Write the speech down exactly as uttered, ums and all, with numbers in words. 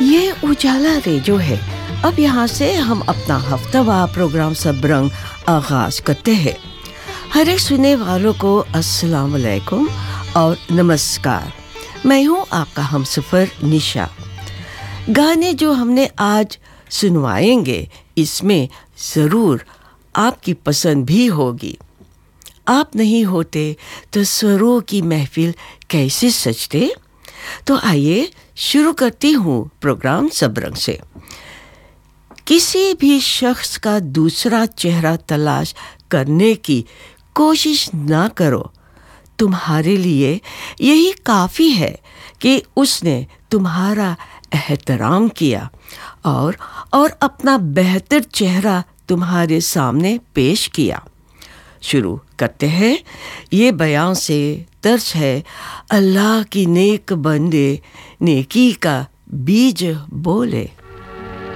یہ اجالا ریڈیو ہے. اب یہاں سے ہم اپنا ہفتہ وار پروگرام سب رنگ آغاز کرتے ہیں. ہر ایک سننے والوں کو السلام علیکم اور نمسکار. میں ہوں آپ کا ہم سفر نشا. گانے جو ہم نے آج سنوائیں گے اس میں ضرور آپ کی پسند بھی ہوگی. آپ نہیں ہوتے تو سروں کی محفل کیسے سجتے؟ تو آئیے شروع کرتی ہوں پروگرام سب رنگ سے. کسی بھی شخص کا دوسرا چہرہ تلاش کرنے کی کوشش نہ کرو. تمہارے لیے یہی کافی ہے کہ اس نے تمہارا احترام کیا اور اور اپنا بہتر چہرہ تمہارے سامنے پیش کیا. شروع کرتے ہیں. یہ بیان سے درج ہے اللہ کی نیک بندے نیکی کا بیج بولے.